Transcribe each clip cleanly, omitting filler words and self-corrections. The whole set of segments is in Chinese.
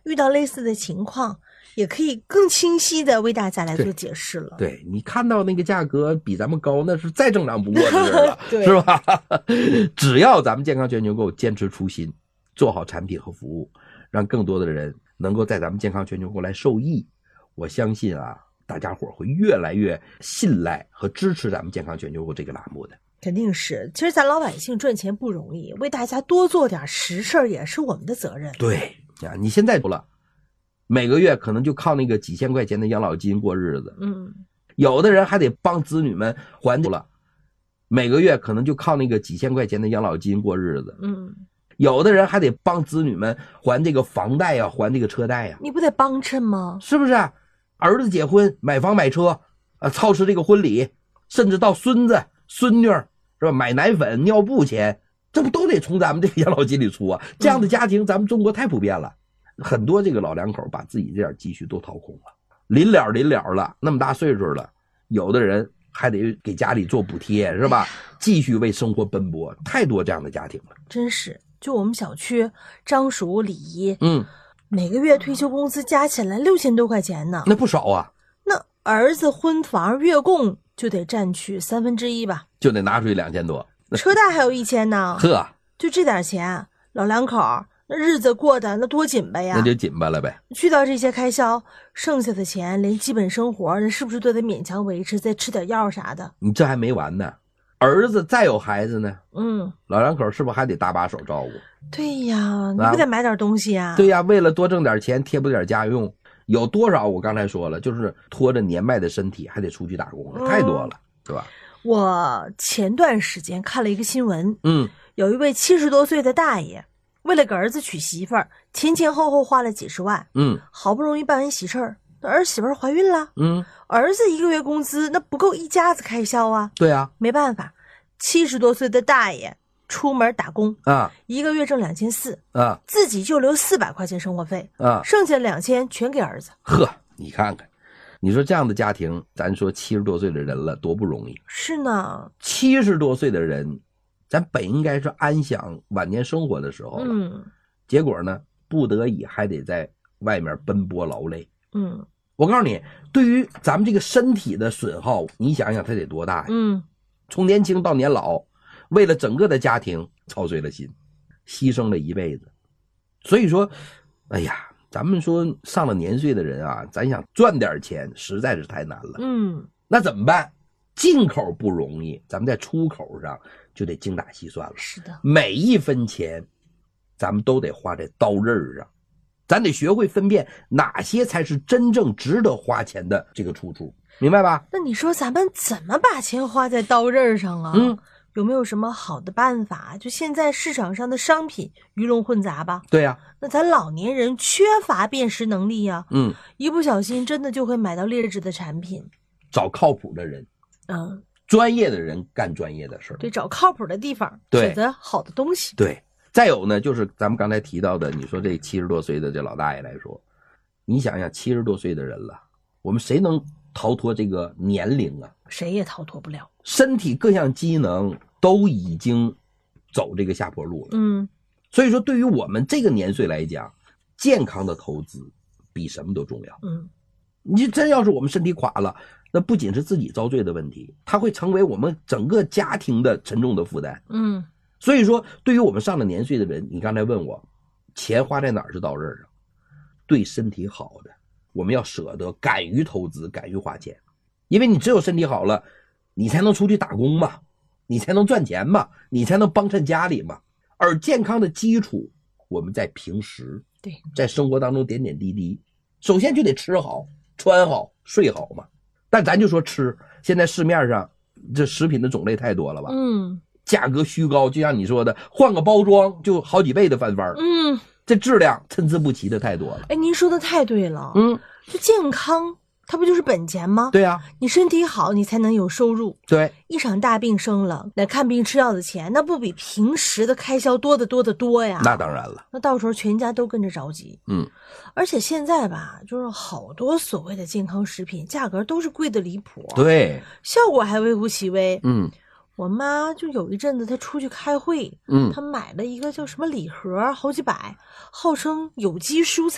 遇到类似的情况，也可以更清晰的为大家来做解释了。 对，你看到那个价格比咱们高，那是再正常不过的事了，是吧？只要咱们健康全球购坚持初心，做好产品和服务，让更多的人能够在咱们健康全球购来受益，我相信啊，大家伙会越来越信赖和支持咱们健康全球购这个栏目的。 肯定是，其实咱老百姓赚钱不容易，为大家多做点实事也是我们的责任。 对啊，你现在多了，每个月可能就靠那个几千块钱的养老金过日子，有的人还得帮子女们还了，每个月可能就靠那个几千块钱的养老金过日子，有的人还得帮子女们还这个房贷呀，还这个车贷呀， 你不得帮衬吗？ 是不是啊？儿子结婚买房买车操持这个婚礼，甚至到孙子孙女是吧，买奶粉尿布钱，这不都得从咱们这个养老金里出啊？这样的家庭咱们中国太普遍了，很多这个老两口把自己这点积蓄都掏空了，临了了，那么大岁数了，有的人还得给家里做补贴，是吧？继续为生活奔波，太多这样的家庭了。 真是，就我们小区张叔李姨，每个月退休工资加起来6000多块钱呢， 那不少啊。 那儿子婚房月供就得占去1/3吧， 就得拿出去2000多， 车贷还有1000呢。 呵， 就这点钱，老两口那日子过得那多紧巴呀！ 那就紧巴了呗。 去掉这些开销，剩下的钱连基本生活那是不是都得勉强维持，再吃点药啥的？ 你这还没完呢，儿子再有孩子呢，老两口是不是还得搭把手照顾？ 对呀，你不得买点东西呀？ 对呀，为了多挣点钱贴补点家用，有多少我刚才说了，就是拖着年迈的身体还得出去打工了，太多了，是吧？ 我前段时间看了一个新闻，有一位70多岁的大爷，为了给儿子娶媳妇儿，前后花了几十万，好不容易办完喜事儿，儿媳妇怀孕了，儿子1个月工资那不够一家子开销啊。 对啊， 没办法，70多岁的大爷出门打工啊 ，1个月挣2400 啊， 自己就留400块钱生活费啊， 剩下2000全给儿子。 呵，你看看，你说这样的家庭，咱说70多岁的人了，多不容易。 是呢 ，70多岁的人，咱本应该是安享晚年生活的时候了，结果呢，不得已还得在外面奔波劳累。我告诉你，对于咱们这个身体的损耗，你想想它得多大呀？从年轻到年老，为了整个的家庭操碎了心，牺牲了一辈子。所以说，哎呀，咱们说上了年岁的人啊，咱想赚点钱实在是太难了。那怎么办？进口不容易，咱们在出口上就得精打细算了。 是的， 每一分钱咱们都得花在刀刃上，咱得学会分辨哪些才是真正值得花钱的这个出处，明白吧？ 那你说咱们怎么把钱花在刀刃上啊？有没有什么好的办法？就现在市场上的商品鱼龙混杂吧。 对呀， 那咱老年人缺乏辨识能力呀，一不小心真的就会买到劣质的产品。 找靠谱的人，专业的人干专业的事儿。 对，找靠谱的地方，选择好的东西。 对，再有呢，就是咱们刚才提到的，你说这70多岁的这老大爷来说，你想想70多岁的人了，我们谁能逃脱这个年龄啊？ 谁也逃脱不了， 身体各项机能都已经走这个下坡路了。所以说对于我们这个年岁来讲，健康的投资比什么都重要。你真要是我们身体垮了，那不仅是自己遭罪的问题，它会成为我们整个家庭的沉重的负担。所以说对于我们上了年岁的人，你刚才问我钱花在哪儿是刀刃上，对身体好的我们要舍得，敢于投资，敢于花钱。因为你只有身体好了，你才能出去打工嘛，你才能赚钱嘛，你才能帮衬家里嘛。而健康的基础我们在平时， 对， 在生活当中点点滴滴，首先就得吃好穿好睡好嘛。但咱就说吃，现在市面上这食品的种类太多了吧，价格虚高，就像你说的，换个包装就好几倍的翻番。这质量参差不齐的太多了。 哎，您说的太对了。这健康它不就是本钱吗？ 对啊， 你身体好你才能有收入。 对， 一场大病生了，来看病吃药的钱那不比平时的开销多得多呀。 那当然了， 那到时候全家都跟着着急。而且现在吧，就是好多所谓的健康食品价格都是贵的离谱， 对， 效果还微乎其微。我妈就有一阵子她出去开会，她买了一个叫什么礼盒，好几百，号称有机蔬菜，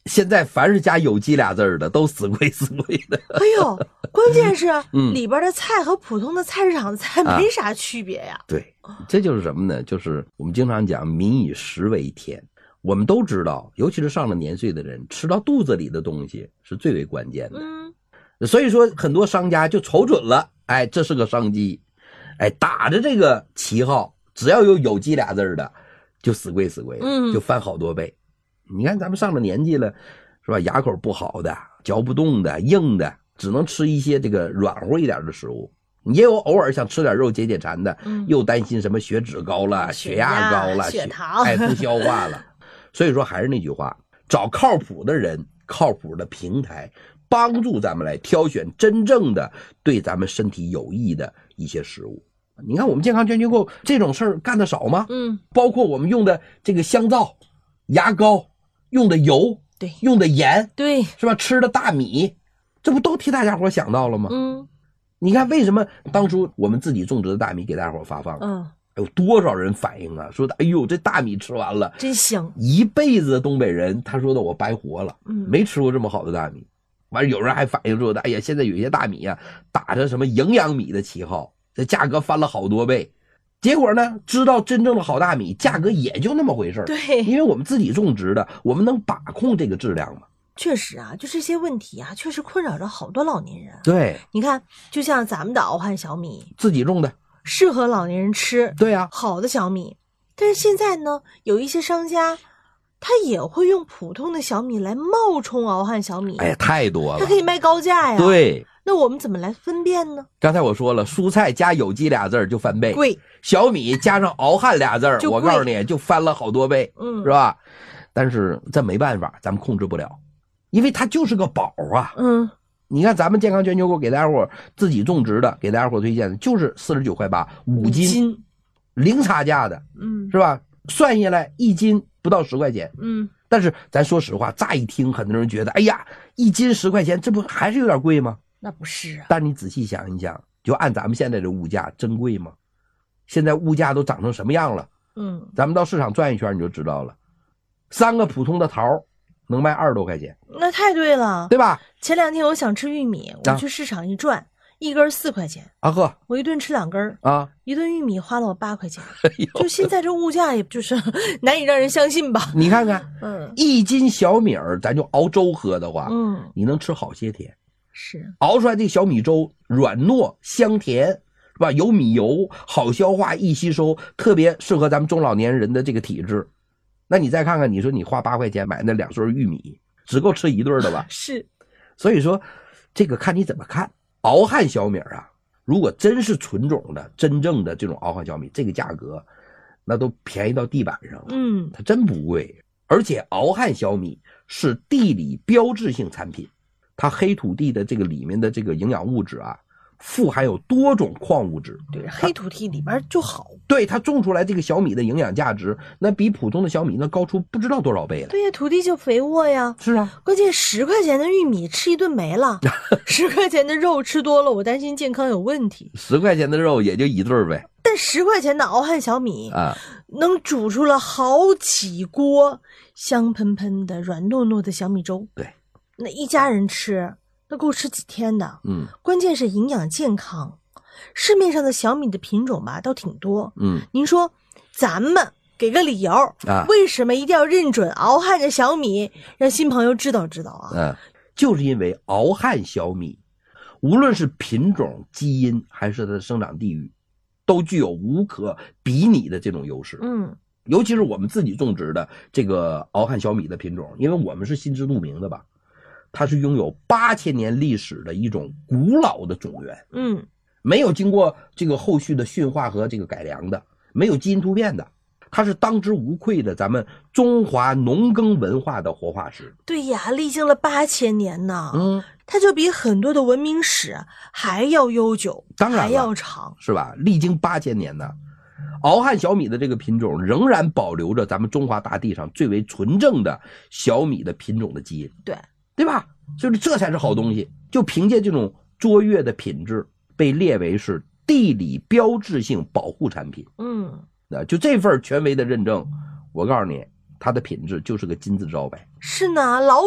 现在凡是加有机俩字的都死贵死贵的。 哎呦，关键是里边的菜和普通的菜市场的菜没啥区别呀。 对，这就是什么呢？就是我们经常讲民以食为天。我们都知道，尤其是上了年岁的人，吃到肚子里的东西是最为关键的。所以说很多商家就瞅准了，哎，这是个商机，哎，打着这个旗号，只要有有机俩字的就死贵死贵，就翻好多倍。你看咱们上了年纪了，是吧？牙口不好的，嚼不动的，硬的，只能吃一些这个软和一点的食物。也有偶尔想吃点肉解解馋的，又担心什么血脂高了、血压高了、 血糖， 哎，不消化了。所以说还是那句话，找靠谱的人、靠谱的平台，帮助咱们来挑选真正的对咱们身体有益的一些食物。你看我们健康捐躯购这种事儿干得少吗？包括我们用的这个香皂、牙膏，用的油， 对， 用的盐， 对， 是吧？吃的大米，这不都替大家伙想到了吗？你看为什么当初我们自己种植的大米给大家伙发放？有多少人反映啊？说的，哎呦，这大米吃完了真香， 一辈子的东北人，他说的我白活了，没吃过这么好的大米。完了，有人还反映说的，哎呀，现在有些大米啊，打着什么营养米的旗号，这价格翻了好多倍。结果呢，知道真正的好大米价格也就那么回事。 对， 因为我们自己种植的，我们能把控这个质量吗？ 确实啊，就这些问题啊，确实困扰着好多老年人。 对， 你看，就像咱们的敖汉小米， 自己种的， 适合老年人吃。 对呀， 好的小米。但是现在呢，有一些商家，他也会用普通的小米来冒充敖汉小米。 哎呀，太多了， 他可以卖高价呀。 对， 那我们怎么来分辨呢？ 刚才我说了，蔬菜加有机俩字就翻倍， 贵； 小米加上敖汉俩字，我告诉你就翻了好多倍，是吧？但是这没办法，咱们控制不了，因为它就是个宝啊。你看咱们健康捐躯购给大家伙自己种植的，给大家伙推荐的就是49.8块5斤，零差价的，是吧？算下来1斤不到10块钱，但是咱说实话，乍一听很多人觉得，哎呀，1斤10块钱，这不还是有点贵吗？ 那不是啊。 但你仔细想一想，就按咱们现在的物价，真贵吗？现在物价都涨成什么样了？咱们到市场转一圈你就知道了，3个普通的桃能卖20多块钱， 那太对了， 对吧？ 前2天我想吃玉米，我去市场一转，一根4块钱啊呵， 我一顿吃2根啊， 一顿玉米花了我8块钱，就现在这物价也就是难以让人相信吧？ 你看看，1斤小米儿，咱就熬粥喝的话，你能吃好些天， 是熬出来这个小米粥软糯香甜，是吧？有米油，好消化，易吸收，特别适合咱们中老年人的这个体质。那你再看看，你说你花8块钱买那2穗玉米，只够吃一顿的吧？ 是， 所以说这个看你怎么看。敖汉小米啊，如果真是纯种的、真正的这种敖汉小米，这个价格那都便宜到地板上了。它真不贵。而且敖汉小米是地理标志性产品，它黑土地的这个里面的这个营养物质啊，富含有多种矿物质。 对，黑土地里边就好。 对，它种出来这个小米的营养价值，那比普通的小米那高出不知道多少倍了。 对呀，土地就肥沃呀。 是啊， 关键10块钱的玉米吃一顿没了，10块钱的肉吃多了，我担心健康有问题。 10块钱的肉也就一顿呗。 但10块钱的敖汉小米啊，能煮出了好几锅香喷喷的、软糯糯的小米粥。 对， 那一家人吃，那够吃几天的。关键是营养健康。市面上的小米的品种吧，倒挺多。您说，咱们给个理由啊，为什么一定要认准敖汉的小米，让新朋友知道知道啊？ 就是因为敖汉小米，无论是品种、基因还是它的生长地域，都具有无可比拟的这种优势。尤其是我们自己种植的这个敖汉小米的品种，因为我们是心知肚明的吧，它是拥有8000年历史的一种古老的种源。没有经过这个后续的驯化和这个改良的，没有基因突变的，它是当之无愧的咱们中华农耕文化的活化石。 对呀，历经了8000年呢，它就比很多的文明史还要悠久， 当然还要长， 是吧？历经8000年呢，敖汉小米的这个品种仍然保留着咱们中华大地上最为纯正的小米的品种的基因，对吧？就是这才是好东西。就凭借这种卓越的品质，被列为是地理标志性保护产品。就这份权威的认证，我告诉你，它的品质就是个金字招牌。 是呢，老